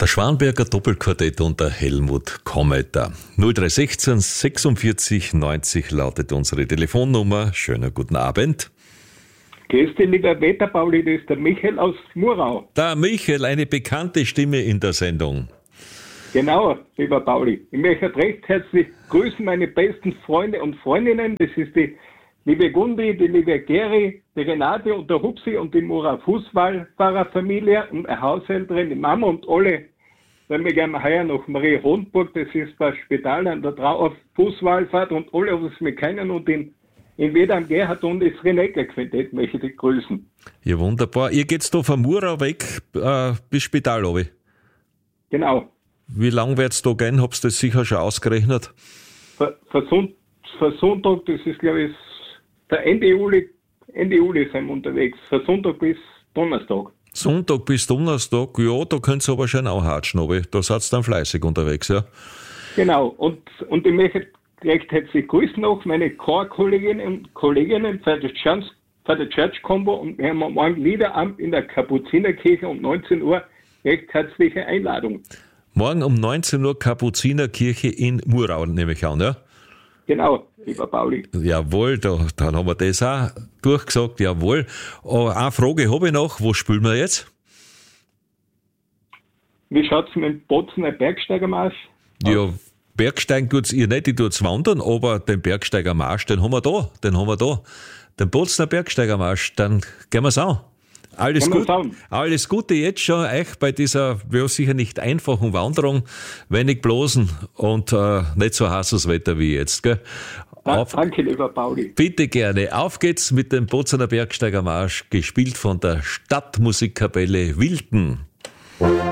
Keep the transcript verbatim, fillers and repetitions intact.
Der Schwanberger Doppelquartett und der Helmut Kommeter. null drei eins sechs sechsundvierzig neunzig lautet unsere Telefonnummer. Schönen guten Abend. Grüß dich, lieber Wetterpauli, das ist der Michael aus Murau. Der Michael, eine bekannte Stimme in der Sendung. Genau, lieber Pauli. Ich möchte recht herzlich grüßen meine besten Freunde und Freundinnen. Das ist die liebe Gundi, die liebe Geri, die Renate und der Hupsi und die Murau Fußballfahrerfamilie und eine Haushälterin, die Mama und alle. Dann wir gerne heuer nach Marie Hohenburg, das ist bei Spital an der Trau auf Fußballfahrt und alle, was wir kennen, und in, in Wedam Gerhard und das Renecker-Quintett möchte ich grüßen. Ja, wunderbar. Ihr geht's da von Murau weg äh, bis Spital, runter? Genau. Wie lang wird's da gehen? Hab's das sicher schon ausgerechnet? Für, für, Son- für Sonntag, das ist glaube ich der Ende Juli, Ende Juli sind wir unterwegs. Für Sonntag bis Donnerstag. Sonntag bis Donnerstag, ja, da könnt's aber schon auch hatschen, aber da seid ihr dann fleißig unterwegs, ja? Genau, und, und ich möchte recht herzlich grüßen auch meine Chorkolleginnen und Kolleginnen für die Church, für die Church Combo, und wir haben morgen Liederamt in der Kapuzinerkirche um neunzehn Uhr. Recht herzliche Einladung. Morgen um neunzehn Uhr Kapuzinerkirche in Murau, nehme ich an, ja? Genau, lieber Pauli. Jawohl, da, dann haben wir das auch durchgesagt, jawohl. Oh, eine Frage habe ich noch, wo spielen wir jetzt? Wie schaut es mit dem Botzener Bergsteigermarsch aus? Ja, Bergsteigen tut's ihr nicht, ich tut's wandern, aber den Bergsteigermarsch, den haben wir da, den haben wir da. Den Botzener Bergsteigermarsch, dann gehen wir's an. Alles Können wir gut, sagen. alles Gute jetzt schon euch bei dieser, ja, sicher nicht einfachen Wanderung, wenig Blasen und äh, nicht so heißes Wetter wie jetzt, gell? Da, Auf, danke, lieber Pauli. bitte gerne. Auf geht's mit dem Botzener Bergsteigermarsch, gespielt von der Stadtmusikkapelle Wilten.